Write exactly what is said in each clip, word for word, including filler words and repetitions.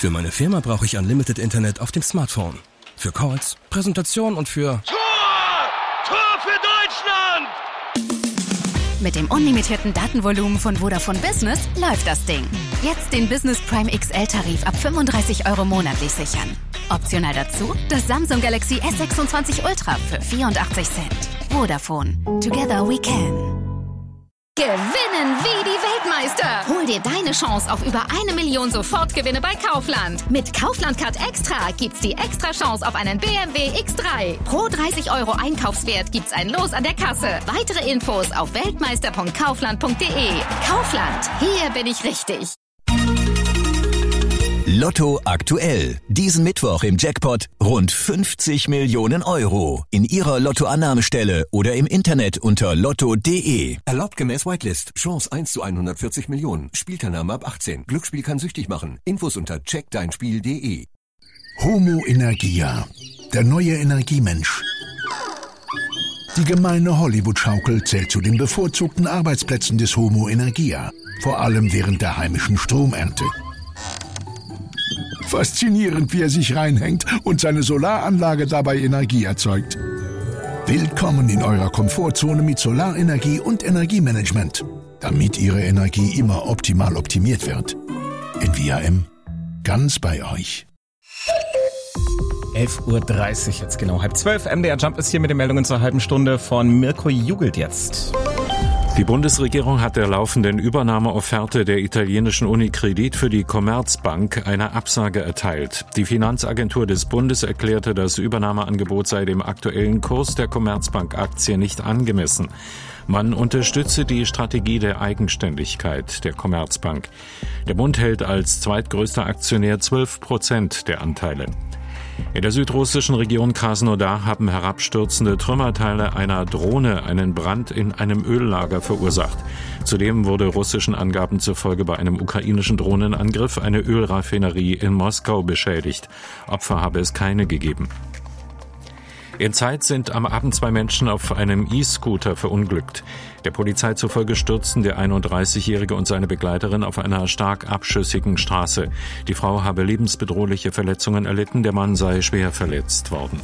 Für meine Firma brauche ich Unlimited Internet auf dem Smartphone. Für Calls, Präsentation und für... Tor! Tor für Deutschland! Mit dem unlimitierten Datenvolumen von Vodafone Business läuft das Ding. Jetzt den Business Prime X L-Tarif ab fünfunddreißig Euro monatlich sichern. Optional dazu das Samsung Galaxy S sechsundzwanzig Ultra für vierundachtzig Cent. Vodafone. Together we can. Gewinnen wie die Weltmeister! Hol dir deine Chance auf über eine Million Sofortgewinne bei Kaufland. Mit Kaufland Card Extra gibt's die extra Chance auf einen B M W X drei. Pro dreißig Euro Einkaufswert gibt's ein Los an der Kasse. Weitere Infos auf weltmeister punkt kaufland punkt de. Kaufland, hier bin ich richtig. Lotto aktuell. Diesen Mittwoch im Jackpot rund fünfzig Millionen Euro. In Ihrer Lottoannahmestelle oder im Internet unter lotto punkt de. Erlaubt gemäß Whitelist. Chance eins zu hundertvierzig Millionen. Spielteilnahme ab achtzehn. Glücksspiel kann süchtig machen. Infos unter check dein spiel punkt de. Homo Energia. Der neue Energiemensch. Die gemeine Hollywood-Schaukel zählt zu den bevorzugten Arbeitsplätzen des Homo Energia. Vor allem während der heimischen Stromernte. Faszinierend, wie er sich reinhängt und seine Solaranlage dabei Energie erzeugt. Willkommen in eurer Komfortzone mit Solarenergie und Energiemanagement, damit Ihre Energie immer optimal optimiert wird. In V R M, ganz bei euch. elf Uhr dreißig, jetzt genau halb zwölf. M D R Jump ist hier mit den Meldungen zur halben Stunde von Mirko Jugelt jetzt. Die Bundesregierung hat der laufenden Übernahmeofferte der italienischen Unicredit für die Commerzbank eine Absage erteilt. Die Finanzagentur des Bundes erklärte, das Übernahmeangebot sei dem aktuellen Kurs der Commerzbank-Aktie nicht angemessen. Man unterstütze die Strategie der Eigenständigkeit der Commerzbank. Der Bund hält als zweitgrößter Aktionär zwölf Prozent der Anteile. In der südrussischen Region Krasnodar haben herabstürzende Trümmerteile einer Drohne einen Brand in einem Öllager verursacht. Zudem wurde russischen Angaben zufolge bei einem ukrainischen Drohnenangriff eine Ölraffinerie in Moskau beschädigt. Opfer habe es keine gegeben. In Zeitz sind am Abend zwei Menschen auf einem E-Scooter verunglückt. Der Polizei zufolge stürzten der einunddreißigjährige und seine Begleiterin auf einer stark abschüssigen Straße. Die Frau habe lebensbedrohliche Verletzungen erlitten, der Mann sei schwer verletzt worden.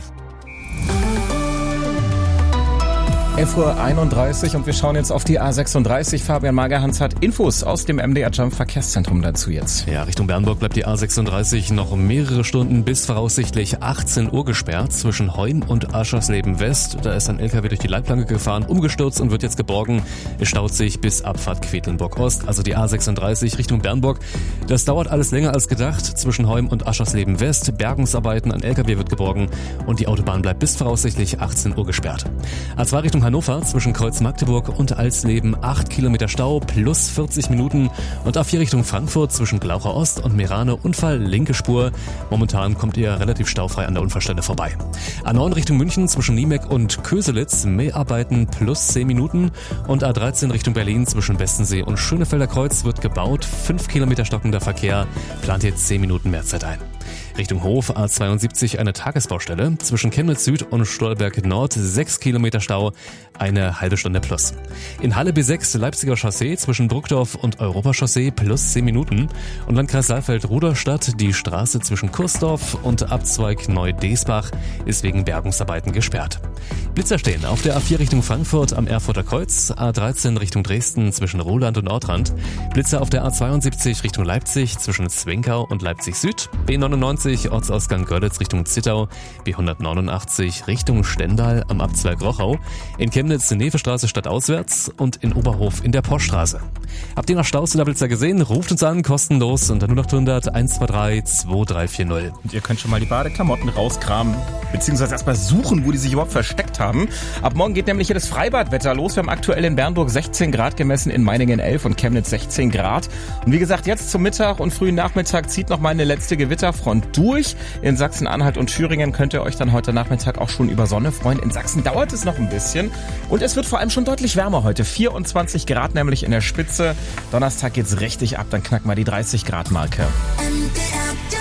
elf Uhr einunddreißig und wir schauen jetzt auf die A sechsunddreißig. Fabian Magerhans hat Infos aus dem M D R Jump Verkehrszentrum dazu jetzt. Ja, Richtung Bernburg bleibt die A sechsunddreißig noch mehrere Stunden bis voraussichtlich achtzehn Uhr gesperrt zwischen Heum und Aschersleben West. Da ist ein L K W durch die Leitplanke gefahren, umgestürzt und wird jetzt geborgen. Es staut sich bis Abfahrt Quedlinburg Ost, also die A sechsunddreißig Richtung Bernburg. Das dauert alles länger als gedacht zwischen Heum und Aschersleben West. Bergungsarbeiten, ein L K W wird geborgen und die Autobahn bleibt bis voraussichtlich achtzehn Uhr gesperrt. A zwei Richtung Hannover zwischen Kreuz Magdeburg und Alsleben acht Kilometer Stau plus vierzig Minuten und A vier Richtung Frankfurt zwischen Glaucher Ost und Merane Unfall linke Spur. Momentan kommt ihr relativ staufrei an der Unfallstelle vorbei. A neun Richtung München zwischen Niemeck und Köselitz Mäharbeiten plus zehn Minuten und A dreizehn Richtung Berlin zwischen Bestensee und Schönefelder Kreuz wird gebaut. fünf Kilometer stockender Verkehr, plant jetzt zehn Minuten mehr Zeit ein. Richtung Hof A zweiundsiebzig eine Tagesbaustelle. Zwischen Chemnitz Süd und Stolberg Nord sechs Kilometer Stau, eine halbe Stunde plus. In Halle B sechs Leipziger Chaussee zwischen Bruckdorf und Europachaussee plus zehn Minuten. Und Landkreis Saalfeld-Ruderstadt die Straße zwischen Kursdorf und Abzweig Neu-Desbach ist wegen Bergungsarbeiten gesperrt. Blitzer stehen auf der A vier Richtung Frankfurt am Erfurter Kreuz, A dreizehn Richtung Dresden zwischen Roland und Ortrand. Blitzer auf der A zweiundsiebzig Richtung Leipzig zwischen Zwinkau und Leipzig Süd. B neunundneunzig Ortsausgang Görlitz Richtung Zittau, B hundertneunundachtzig Richtung Stendal am Abzweig Rochau, in Chemnitz Nevestraße stadtauswärts und in Oberhof in der Poststraße. Habt ihr noch Staus in der Blitzer gesehen? Ruft uns an, kostenlos unter null acht hundert eins zwei drei zwei drei vier null. Und ihr könnt schon mal die Badeklamotten rauskramen, beziehungsweise erstmal suchen, wo die sich überhaupt versteckt haben. Ab morgen geht nämlich hier das Freibadwetter los. Wir haben aktuell in Bernburg sechzehn Grad gemessen, in Meiningen elf und Chemnitz sechzehn Grad. Und wie gesagt, jetzt zum Mittag und frühen Nachmittag zieht noch mal eine letzte Gewitterfront durch. In Sachsen-Anhalt und Thüringen könnt ihr euch dann heute Nachmittag auch schon über Sonne freuen. In Sachsen dauert es noch ein bisschen und es wird vor allem schon deutlich wärmer heute. vierundzwanzig Grad nämlich in der Spitze. Donnerstag geht's richtig ab, dann knacken wir die dreißig Grad Marke.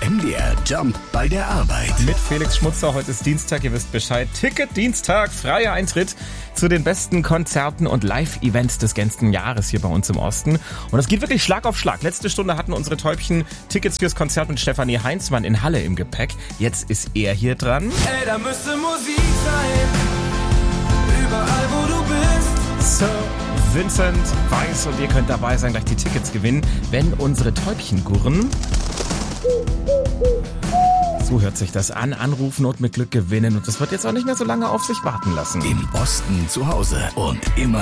M D R Jump bei der Arbeit. Mit Felix Schmutzer, heute ist Dienstag, ihr wisst Bescheid. Ticket-Dienstag, freier Eintritt zu den besten Konzerten und Live-Events des ganzen Jahres hier bei uns im Osten. Und es geht wirklich Schlag auf Schlag. Letzte Stunde hatten unsere Täubchen Tickets fürs Konzert mit Stefanie Heinzmann in Halle im Gepäck. Jetzt ist er hier dran. Ey, da müsste Musik sein, überall wo du bist. Sir Vincent Weiss und ihr könnt dabei sein, gleich die Tickets gewinnen, wenn unsere Täubchen gurren. So hört sich das an. Anrufen und mit Glück gewinnen. Und das wird jetzt auch nicht mehr so lange auf sich warten lassen. Im Osten zu Hause und immer